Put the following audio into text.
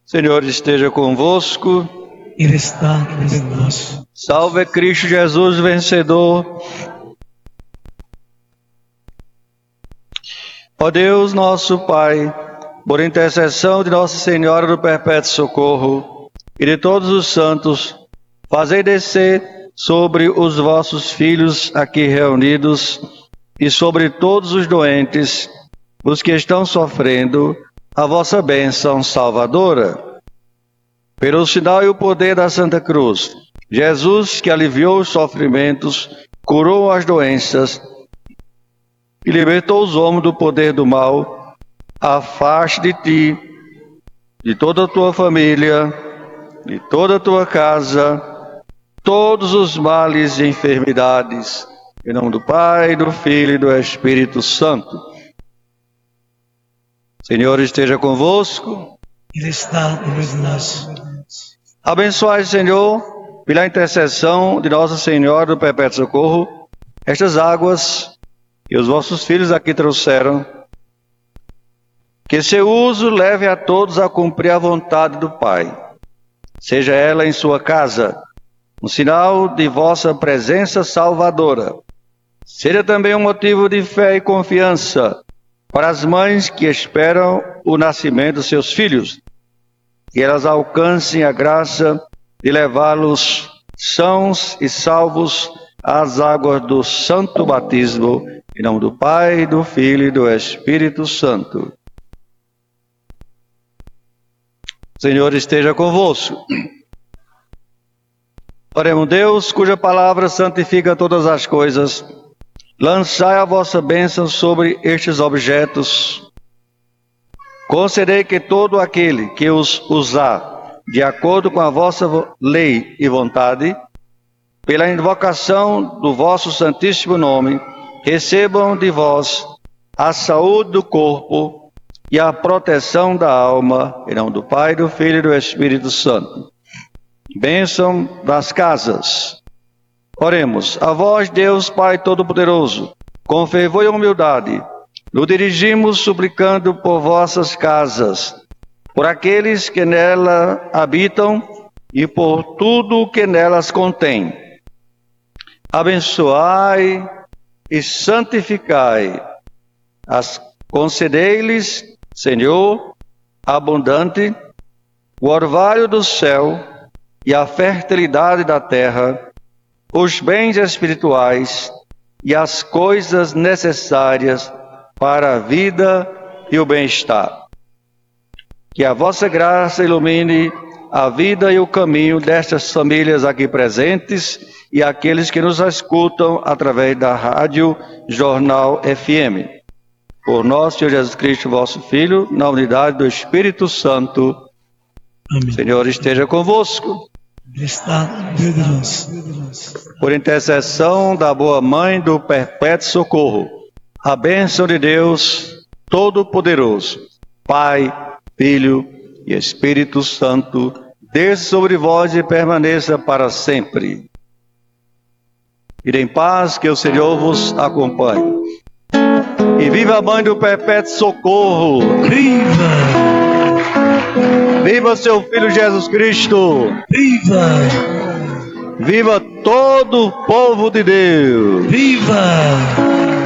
Senhor esteja convosco. Ele está entre nós. Salve Cristo Jesus vencedor. Ó Deus nosso Pai, por intercessão de Nossa Senhora do Perpétuo Socorro e de todos os santos, fazei descer sobre os vossos filhos aqui reunidos e sobre todos os doentes, os que estão sofrendo, a vossa bênção salvadora. Pelo sinal e o poder da Santa Cruz, Jesus, que aliviou os sofrimentos, curou as doenças e libertou os homens do poder do mal, afaste de ti, de toda a tua família, de toda a tua casa, todos os males e enfermidades, em nome do Pai, do Filho e do Espírito Santo. Senhor esteja convosco. Ele está entre nós. Abençoai, Senhor, pela intercessão de Nossa Senhora do Perpétuo Socorro, estas águas que os vossos filhos aqui trouxeram, que seu uso leve a todos a cumprir a vontade do Pai. Seja ela em sua casa um sinal de vossa presença salvadora. Seja também um motivo de fé e confiança para as mães que esperam o nascimento dos seus filhos, que elas alcancem a graça de levá-los sãos e salvos às águas do santo batismo, em nome do Pai, do Filho e do Espírito Santo. O Senhor esteja convosco. Oremos, Deus, cuja palavra santifica todas as coisas, lançai a vossa bênção sobre estes objetos. Concedei que todo aquele que os usar de acordo com a vossa lei e vontade, pela invocação do vosso santíssimo nome, recebam de vós a saúde do corpo e a proteção da alma, em nome do Pai, do Filho e do Espírito Santo. Bênção das casas. Oremos. A vós, Deus Pai Todo-Poderoso, com fervor e humildade, nos dirigimos suplicando por vossas casas, por aqueles que nela habitam e por tudo o que nelas contém. Abençoai e santificai. Concedei-lhes, Senhor, abundante, o orvalho do céu e a fertilidade da terra, os bens espirituais e as coisas necessárias para a vida e o bem-estar. Que a vossa graça ilumine a vida e o caminho destas famílias aqui presentes e aqueles que nos escutam através da Rádio Jornal FM. Por nosso Senhor Jesus Cristo, vosso Filho, na unidade do Espírito Santo. Amém. Senhor esteja convosco. Ele está entre nós. Por intercessão da boa Mãe do Perpétuo Socorro, a bênção de Deus Todo-Poderoso, Pai, Filho e Espírito Santo, desça sobre vós e permaneça para sempre. Ide em paz, que o Senhor vos acompanhe. E viva a Mãe do Perpétuo Socorro! Viva! Viva seu Filho Jesus Cristo! Viva! Viva todo o povo de Deus! Viva!